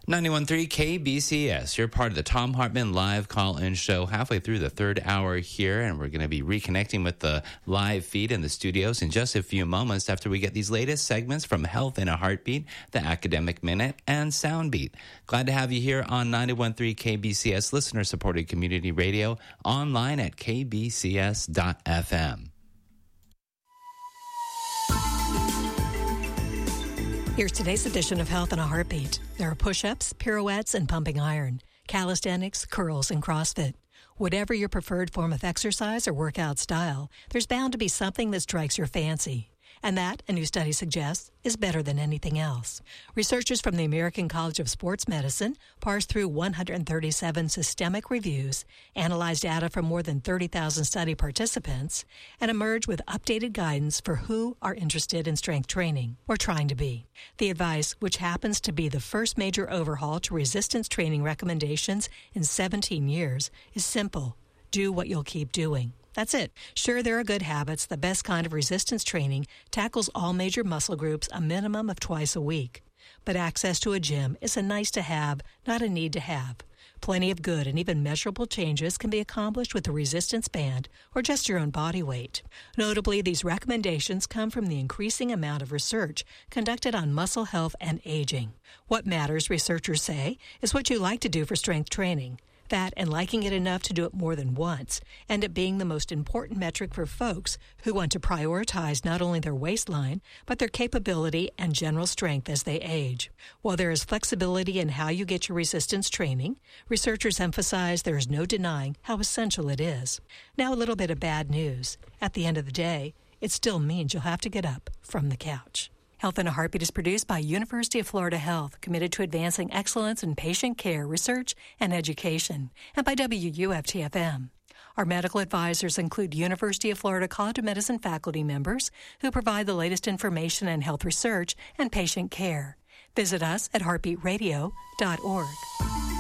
91.3 KBCS. You're part of the Thom Hartmann live call-in show, halfway through the third hour here, and we're going to be reconnecting with the live feed in the studios in just a few moments after we get these latest segments from Health in a Heartbeat, the Academic Minute, and Soundbeat. Glad to have you here on 91.3 KBCS, listener-supported community radio, online at kbcs.fm. Here's today's edition of Health in a Heartbeat. There are push-ups, pirouettes, and pumping iron, calisthenics, curls, and CrossFit. Whatever your preferred form of exercise or workout style, there's bound to be something that strikes your fancy. And that, a new study suggests, is better than anything else. Researchers from the American College of Sports Medicine parsed through 137 systemic reviews, analyzed data from more than 30,000 study participants, and emerged with updated guidance for who are interested in strength training, or trying to be. The advice, which happens to be the first major overhaul to resistance training recommendations in 17 years, is simple. Do what you'll keep doing. That's it. Sure, there are good habits. The best kind of resistance training tackles all major muscle groups a minimum of twice a week. But access to a gym is a nice to have, not a need to have. Plenty of good and even measurable changes can be accomplished with a resistance band or just your own body weight. Notably, these recommendations come from the increasing amount of research conducted on muscle health and aging. What matters, researchers say, is what you like to do for strength training. That and liking it enough to do it more than once, and it being the most important metric for folks who want to prioritize not only their waistline, but their capability and general strength as they age. While there is flexibility in how you get your resistance training, researchers emphasize there is no denying how essential it is. Now a little bit of bad news. At the end of the day, it still means you'll have to get up from the couch. Health in a Heartbeat is produced by University of Florida Health, committed to advancing excellence in patient care, research, and education, and by WUFT-FM. Our medical advisors include University of Florida College of Medicine faculty members who provide the latest information in health research and patient care. Visit us at heartbeatradio.org.